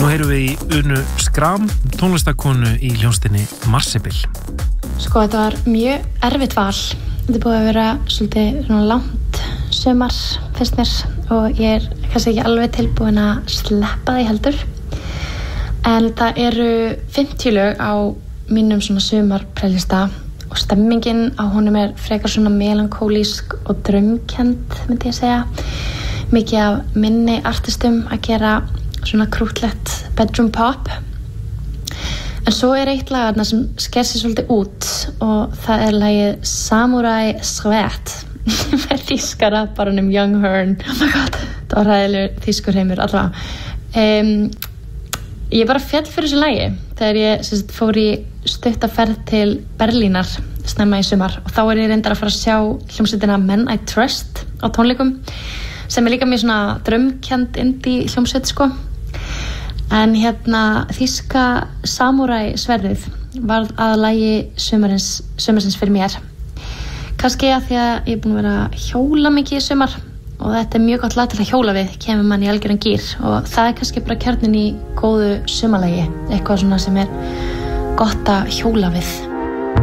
Nú heyrum við í Unu Skram, tónlistarkonu í hljómsveitinni Marsibil. Sko, þetta var mjög erfitt val. Þetta búið að vera svolítið svona langt sumar, finnst mér, og ég kannski ekki alveg tilbúin að sleppa því heldur. En það eru 50 lög á mínum svona sumarplaylista og stemmingin á honum frekar svona melankólísk og draumkennd, myndi ég segja. Mikið af minni artistum að gera svona krútlegt bedroom pop. En svo eitt lag þarna sem sker sig svolítið út og það lagið Samurai Sweat með þýska rapparanum Young Horn. Oh my god, það var hræðilegur þýskur heimur allavega. Ég bara féll fyrir þessu lagi þegar ég fór í stutta ferð til Berlínar snemma í sumar og þá ég reyndar að fara að sjá hljómsveitina Men I Trust á tónleikum sem líka mjög svona draumkennd indie hljómsveit sko. En þýska Samurai sverðið varð að lagi sumarsins fyrir mér. Kannski að því að ég er búin að vera að hjóla mikið í sumar og þetta mjög gott lag til að hjóla við, kemur mann í algjöran gír og það kannski bara kjarninn í góðu sumarlagi, eitthvað svona sem gott að hjóla við.